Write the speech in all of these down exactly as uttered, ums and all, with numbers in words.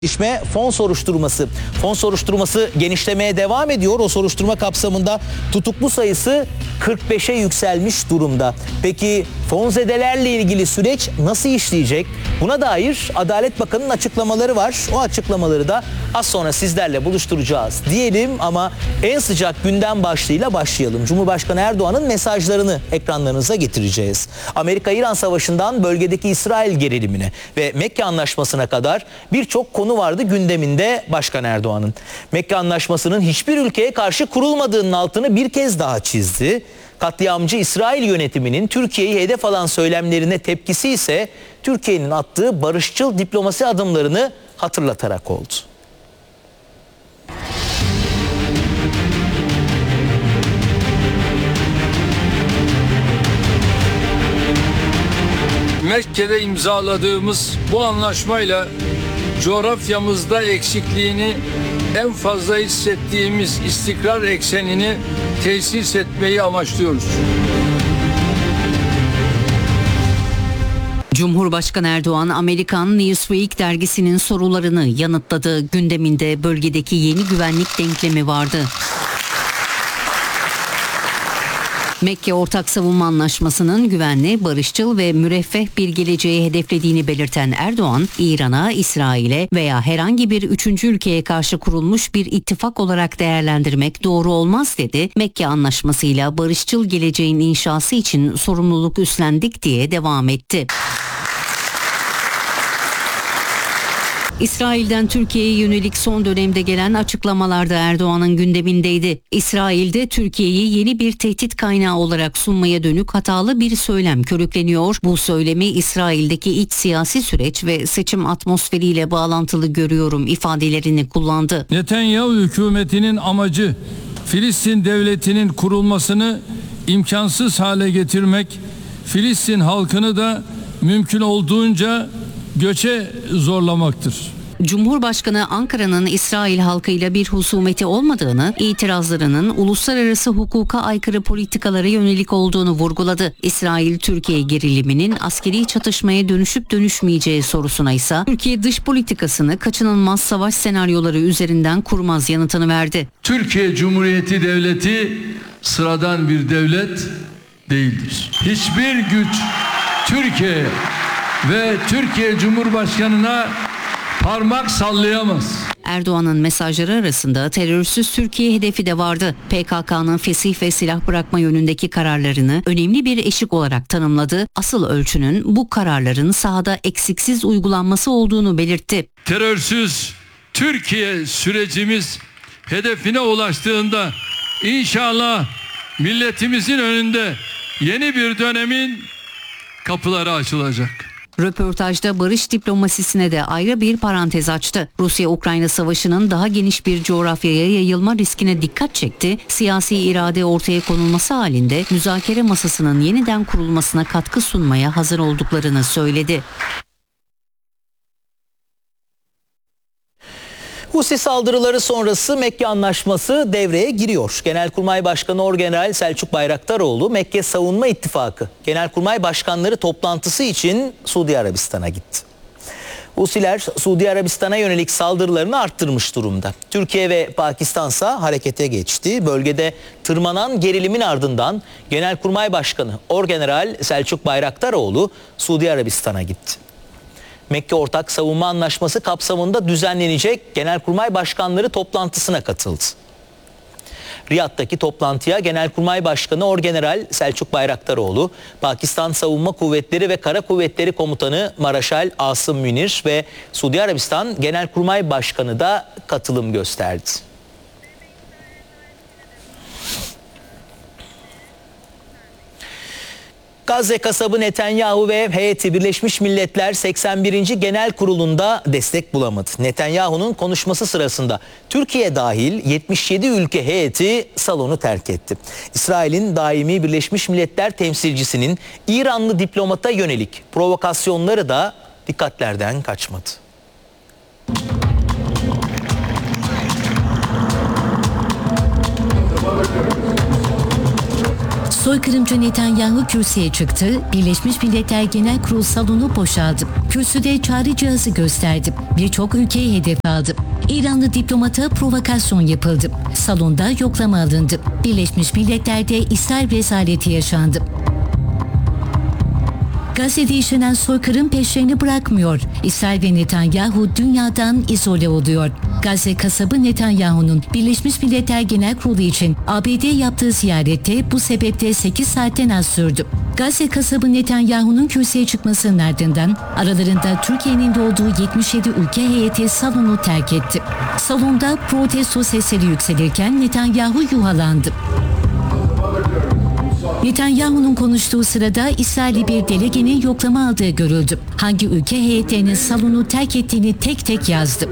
İşme fon soruşturması. Fon soruşturması genişlemeye devam ediyor. O soruşturma kapsamında tutuklu sayısı kırk beşe yükselmiş durumda. Peki fonzedelerle ilgili süreç nasıl işleyecek? Buna dair Adalet Bakanı'nın açıklamaları var. O açıklamaları da az sonra sizlerle buluşturacağız diyelim ama en sıcak gündem başlığıyla başlayalım. Cumhurbaşkanı Erdoğan'ın mesajlarını ekranlarınıza getireceğiz. Amerika-İran savaşından bölgedeki İsrail gerilimine ve Mekke Anlaşması'na kadar birçok konu vardı gündeminde Başkan Erdoğan'ın. Mekke Anlaşması'nın hiçbir ülkeye karşı kurulmadığının altını bir kez daha çizdi. Katliamcı İsrail yönetiminin Türkiye'yi hedef alan söylemlerine tepkisi ise Türkiye'nin attığı barışçıl diplomasi adımlarını hatırlatarak oldu. Mekke'de imzaladığımız bu anlaşmayla coğrafyamızda eksikliğini en fazla hissettiğimiz istikrar eksenini tesis etmeyi amaçlıyoruz. Cumhurbaşkanı Erdoğan, Amerikan Newsweek dergisinin sorularını yanıtladı. Gündeminde bölgedeki yeni güvenlik denklemi vardı. Mekke Ortak Savunma Anlaşması'nın güvenli, barışçıl ve müreffeh bir geleceği hedeflediğini belirten Erdoğan, İran'a, İsrail'e veya herhangi bir üçüncü ülkeye karşı kurulmuş bir ittifak olarak değerlendirmek doğru olmaz dedi. Mekke Anlaşması'yla barışçıl geleceğin inşası için sorumluluk üstlendik diye devam etti. İsrail'den Türkiye'ye yönelik son dönemde gelen açıklamalarda Erdoğan'ın gündemindeydi. İsrail'de Türkiye'yi yeni bir tehdit kaynağı olarak sunmaya dönük hatalı bir söylem körükleniyor. Bu söylemi İsrail'deki iç siyasi süreç ve seçim atmosferiyle bağlantılı görüyorum ifadelerini kullandı. Netanyahu hükümetinin amacı Filistin devletinin kurulmasını imkansız hale getirmek, Filistin halkını da mümkün olduğunca göçe zorlamaktır. Cumhurbaşkanı Ankara'nın İsrail halkıyla bir husumeti olmadığını, itirazlarının uluslararası hukuka aykırı politikalara yönelik olduğunu vurguladı. İsrail-Türkiye geriliminin askeri çatışmaya dönüşüp dönüşmeyeceği sorusuna ise Türkiye dış politikasını kaçınılmaz savaş senaryoları üzerinden kurmaz yanıtını verdi. Türkiye Cumhuriyeti Devleti sıradan bir devlet değildir. Hiçbir güç Türkiye ve Türkiye Cumhurbaşkanı'na parmak sallayamaz. Erdoğan'ın mesajları arasında terörsüz Türkiye hedefi de vardı. P K K'nın fesih ve silah bırakma yönündeki kararlarını önemli bir eşik olarak tanımladı. Asıl ölçünün bu kararların sahada eksiksiz uygulanması olduğunu belirtti. Terörsüz Türkiye sürecimiz hedefine ulaştığında inşallah milletimizin önünde yeni bir dönemin kapıları açılacak. Röportajda barış diplomasisine de ayrı bir parantez açtı. Rusya-Ukrayna savaşının daha geniş bir coğrafyaya yayılma riskine dikkat çekti. Siyasi irade ortaya konulması halinde müzakere masasının yeniden kurulmasına katkı sunmaya hazır olduklarını söyledi. Husi saldırıları sonrası Mekke Anlaşması devreye giriyor. Genelkurmay Başkanı Orgeneral Selçuk Bayraktaroğlu Mekke Savunma İttifakı Genelkurmay Başkanları toplantısı için Suudi Arabistan'a gitti. Husiler Suudi Arabistan'a yönelik saldırılarını arttırmış durumda. Türkiye ve Pakistan'sa harekete geçti. Bölgede tırmanan gerilimin ardından Genelkurmay Başkanı Orgeneral Selçuk Bayraktaroğlu Suudi Arabistan'a gitti. Mekke Ortak Savunma Anlaşması kapsamında düzenlenecek Genelkurmay Başkanları toplantısına katıldı. Riyad'daki toplantıya Genelkurmay Başkanı Orgeneral Selçuk Bayraktaroğlu, Pakistan Savunma Kuvvetleri ve Kara Kuvvetleri Komutanı Maraşal Asım Münir ve Suudi Arabistan Genelkurmay Başkanı da katılım gösterdi. Gazze kasabı Netanyahu ve heyeti Birleşmiş Milletler seksen birinci Genel Kurulu'nda destek bulamadı. Netanyahu'nun konuşması sırasında Türkiye dahil yetmiş yedi ülke heyeti salonu terk etti. İsrail'in daimi Birleşmiş Milletler temsilcisinin İranlı diplomata yönelik provokasyonları da dikkatlerden kaçmadı. Soykırımcı Netanyahu kürsüye çıktı, Birleşmiş Milletler Genel Kurulu salonu boşaldı. Kürsüde çağrı cihazı gösterdi. Birçok ülkeyi hedef aldı. İranlı diplomata provokasyon yapıldı. Salonda yoklama alındı. Birleşmiş Milletler'de İsrail rezaleti yaşandı. Gazze'de işlenen soykırım peşlerini bırakmıyor. İsrail ve Netanyahu dünyadan izole oluyor. Gazze kasabı Netanyahu'nun Birleşmiş Milletler Genel Kurulu için A B D yaptığı ziyarette bu sebeple sekiz saatten az sürdü. Gazze kasabı Netanyahu'nun kürsüye çıkmasının ardından aralarında Türkiye'nin de olduğu yetmiş yedi ülke heyeti salonu terk etti. Salonda protesto sesleri yükselirken Netanyahu yuhalandı. Netanyahu'nun konuştuğu sırada İsrailli bir delegenin yoklama aldığı görüldü. Hangi ülke heyetlerinin salonu terk ettiğini tek tek yazdı.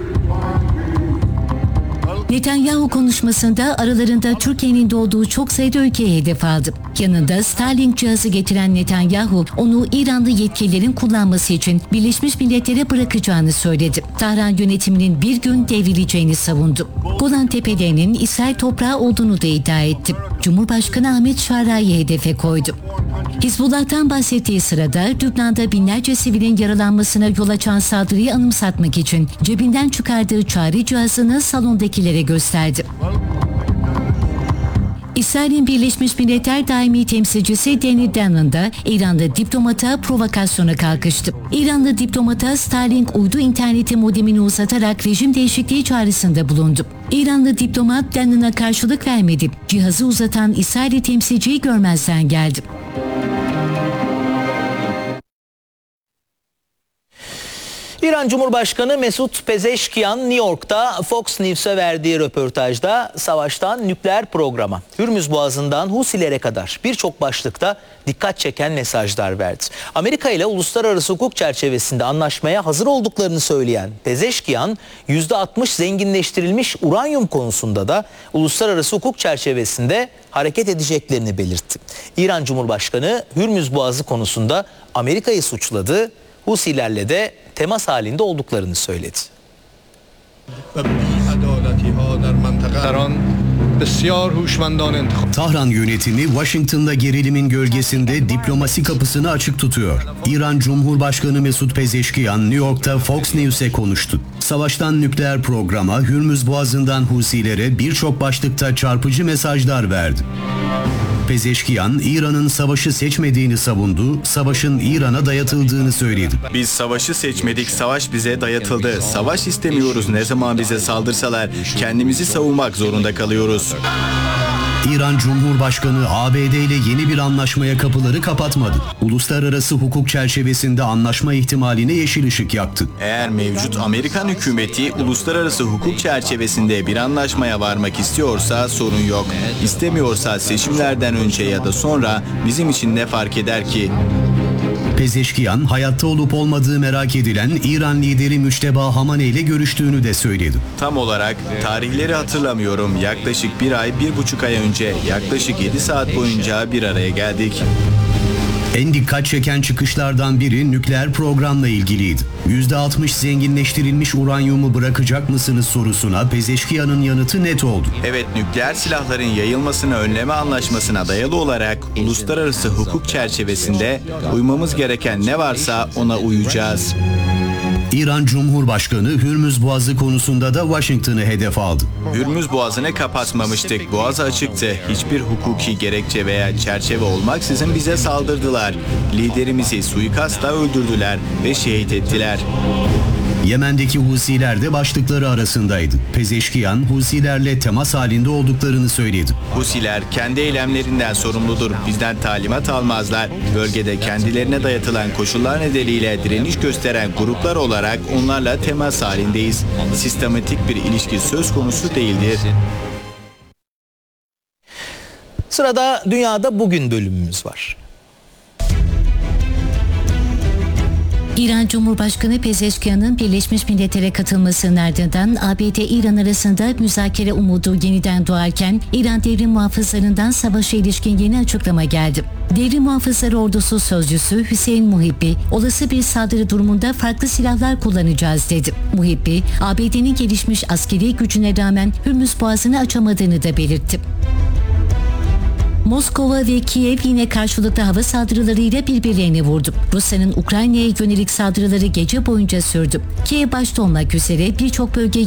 Netanyahu konuşmasında aralarında Türkiye'nin de olduğu çok sayıda ülkeye hedef aldı. Yanında Starlink cihazı getiren Netanyahu onu İranlı yetkililerin kullanması için Birleşmiş Milletler'e bırakacağını söyledi. Tahran yönetiminin bir gün devrileceğini savundu. Golan Tepelerinin İsrail toprağı olduğunu da iddia etti. Cumhurbaşkanı Ahmet Şara'yı hedefe koydu. Hizbullah'tan bahsettiği sırada Lübnan'da binlerce sivilin yaralanmasına yol açan saldırıyı anımsatmak için cebinden çıkardığı çağrı cihazını salondakilere gösterdi. İsrail'in Birleşmiş Milletler Daimi Temsilcisi Danny Danon da İranlı diplomata provokasyona kalkıştı. İranlı diplomata Starlink uydu interneti modemini uzatarak rejim değişikliği çağrısında bulundu. İranlı diplomat Danon'a karşılık vermedi. Cihazı uzatan İsrailli temsilciyi görmezden geldi. İran Cumhurbaşkanı Mesut Pezeşkiyan New York'ta Fox News'e verdiği röportajda savaştan nükleer programa, Hürmüz Boğazı'ndan Husilere kadar birçok başlıkta dikkat çeken mesajlar verdi. Amerika ile uluslararası hukuk çerçevesinde anlaşmaya hazır olduklarını söyleyen Pezeşkiyan, yüzde altmış zenginleştirilmiş uranyum konusunda da uluslararası hukuk çerçevesinde hareket edeceklerini belirtti. İran Cumhurbaşkanı Hürmüz Boğazı konusunda Amerika'yı suçladı, Husilerle de temas halinde olduklarını söyledi. Tahran yönetimi Washington'da gerilimin gölgesinde diplomasi kapısını açık tutuyor. İran Cumhurbaşkanı Mesut Pezeşkiyan New York'ta Fox News'e konuştu. Savaştan nükleer programa, Hürmüz Boğazı'ndan Husilere birçok başlıkta çarpıcı mesajlar verdi. Pezeşkiyan, İran'ın savaşı seçmediğini savundu, savaşın İran'a dayatıldığını söyledi. Biz savaşı seçmedik, savaş bize dayatıldı. Savaş istemiyoruz, ne zaman bize saldırsalar kendimizi savunmak zorunda kalıyoruz. İran Cumhurbaşkanı A B D ile yeni bir anlaşmaya kapıları kapatmadı. Uluslararası hukuk çerçevesinde anlaşma ihtimaline yeşil ışık yaktı. Eğer mevcut Amerikan hükümeti uluslararası hukuk çerçevesinde bir anlaşmaya varmak istiyorsa sorun yok. İstemiyorsa seçimlerden önce ya da sonra bizim için ne fark eder ki? Pezeşkiyan, hayatta olup olmadığı merak edilen İran lideri Müşteba Hamane ile görüştüğünü de söyledi. Tam olarak tarihleri hatırlamıyorum. Yaklaşık bir ay, bir buçuk ay önce yaklaşık yedi saat boyunca bir araya geldik. En dikkat çeken çıkışlardan biri nükleer programla ilgiliydi. yüzde altmış zenginleştirilmiş uranyumu bırakacak mısınız sorusuna Pezeşkiyan'ın yanıtı net oldu. Evet, nükleer silahların yayılmasını önleme anlaşmasına dayalı olarak uluslararası hukuk çerçevesinde uymamız gereken ne varsa ona uyacağız. İran Cumhurbaşkanı Hürmüz Boğazı konusunda da Washington'ı hedef aldı. Hürmüz Boğazı'nı kapatmamıştık. Boğaz açıktı. Hiçbir hukuki gerekçe veya çerçeve olmaksızın bize saldırdılar. Liderimizi suikastla öldürdüler ve şehit ettiler. Yemen'deki Husiler de başlıkları arasındaydı. Pezeşkiyan, Husilerle temas halinde olduklarını söyledi. Husiler kendi eylemlerinden sorumludur. Bizden talimat almazlar. Bölgede kendilerine dayatılan koşullar nedeniyle direniş gösteren gruplar olarak onlarla temas halindeyiz. Sistematik bir ilişki söz konusu değildir. Sırada Dünyada Bugün bölümümüz var. İran Cumhurbaşkanı Pezeşkiyan'ın Birleşmiş Milletler'e katılmasının ardından A B D-İran arasında müzakere umudu yeniden doğarken İran devrim muhafızlarından savaşa ilişkin yeni açıklama geldi. Devrim muhafızları ordusu sözcüsü Hüseyin Muhibbi, olası bir saldırı durumunda farklı silahlar kullanacağız dedi. Muhibbi, A B D'nin gelişmiş askeri gücüne rağmen Hürmüz Boğazı'nı açamadığını da belirtti. Moskova ve Kiev yine karşılıklı hava saldırılarıyla birbirlerini vurdu. Rusya'nın Ukrayna'ya yönelik saldırıları gece boyunca sürdü. Kiev başta olmak üzere birçok bölge